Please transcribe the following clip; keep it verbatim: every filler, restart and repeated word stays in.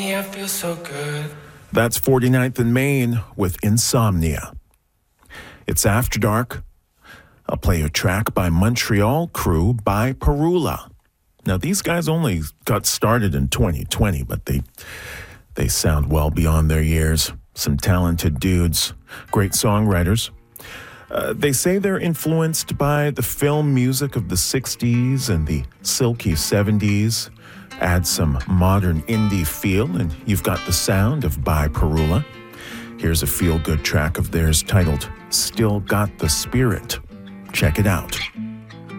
I feel so good. That's forty-ninth and Main with Insomnia. It's After Dark. I'll play a track by Montreal crew by Parula. Now, these guys only got started in twenty twenty, but they they sound well beyond their years. Some talented dudes, great songwriters. Uh, they say they're influenced by the film music of the sixties and the silky seventies. Add some modern indie feel, and you've got the sound of By Parula. Here's a feel-good track of theirs titled Still Got the Spirit. Check it out.